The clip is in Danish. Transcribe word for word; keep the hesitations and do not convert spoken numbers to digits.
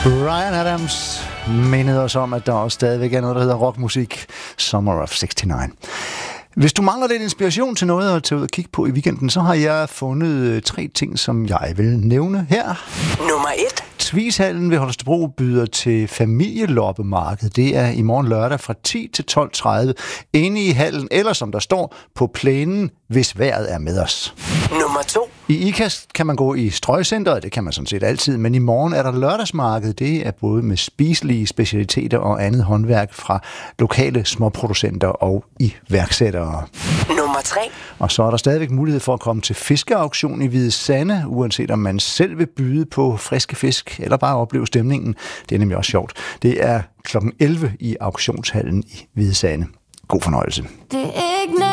Bryan Adams mindede os om, at der også stadigvæk er noget, der hedder rockmusik. Summer of seksogtres. Hvis du mangler lidt inspiration til noget at tage ud og kigge på i weekenden, så har jeg fundet tre ting, som jeg vil nævne her. Nummer et. Tvishallen ved Holstebro byder til familieloppemarked. Det er i morgen lørdag fra ti til tolv tredive inde i hallen, eller som der står, på plænen, hvis vejret er med os. Nummer to. I IKAST kan man gå i strøgcenteret, det kan man sådan set altid, men i morgen er der lørdagsmarked. Det er både med spiselige specialiteter og andet håndværk fra lokale småproducenter og iværksættere. Nummer tre. Og så er der stadigvæk mulighed for at komme til fiskeauktion i Hvide Sande, uanset om man selv vil byde på friske fisk, eller bare opleve stemningen. Det er nemlig også sjovt. Det er klokken elleve i auktionshallen i Hvide Sande. God fornøjelse. Det er ikke